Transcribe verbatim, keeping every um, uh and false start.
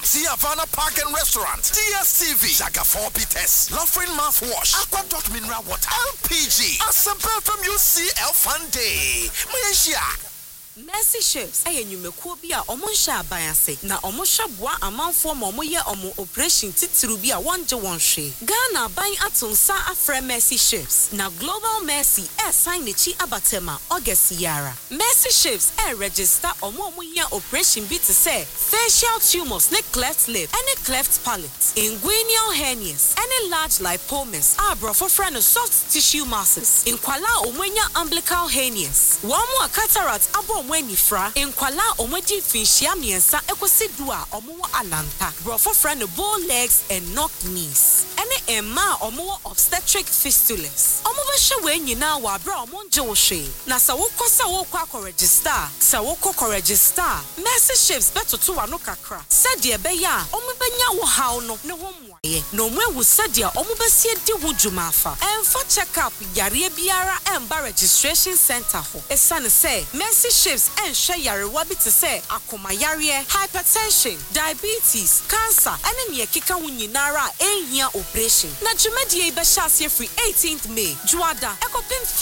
T Havana Park and Restaurant, D S T V, Jaga four Peters, Laughing Mouthwash, Aqua Dot Mineral Water, L P G, Asampa from U C L Fun Day, Malaysia. Mercy Chefs aye nyumekuo bi a omo hye abayase na omo hweboa amanfo ma omo ye omo operation titiru bi a wonje wonhwe Ghana ban atonsa afre Mercy Chefs na Global Mercy e sign nechi abatema August yara Mercy Chefs e register omo omo ye operation bi te say facial tumors ne cleft lip any cleft palate inguinal hernias any large lipomas abrofo friend soft tissue masses inkwala omwenya umbilical hernias womo cataract abo When fra enkwala omodi finhia miensa ekosedu a omo alanta brofo friend bow legs and knock knees ene emma omo obstetric fistulas omo be hwe we nyina wa bra omo nje wo hwe na sa wokosa wo kwa register sa wokọ register Mercy Chefs betoto wa no kakra sade be ya omo benya wo haw no ne ho mwaye no mo ewu sade omo be sie di ho dwuma afa emfa check up yare biara emba registration center ho esane say Mercy Chefs and share yarewa bi te say akoma yare hypertension diabetes cancer ene ne keka ho nyinara ehia operation na dwumadie be hya free eighteenth May juada ekopim